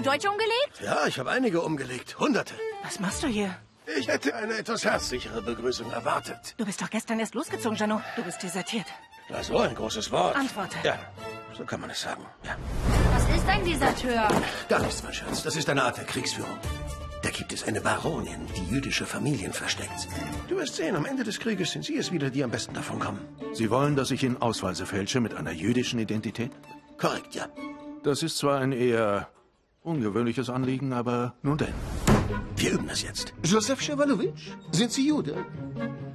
Deutsche umgelegt? Ja, ich habe einige umgelegt. Hunderte. Was machst du hier? Ich hätte eine etwas herzlichere Begrüßung erwartet. Du bist doch gestern erst losgezogen, Jano. Du bist desertiert. Na so, ein großes Wort. Antworte. Ja, so kann man es sagen. Ja. Was ist ein Deserteur? Gar nichts, mein Schatz. Das ist eine Art der Kriegsführung. Da gibt es eine Baronin, die jüdische Familien versteckt. Du wirst sehen, am Ende des Krieges sind sie es wieder, die am besten davon kommen. Sie wollen, dass ich in Ausweise fälsche mit einer jüdischen Identität? Korrekt, ja. Das ist zwar ein eher ungewöhnliches Anliegen, aber nun denn. Wir üben das jetzt. Josef Schewalowitsch, sind Sie Jude?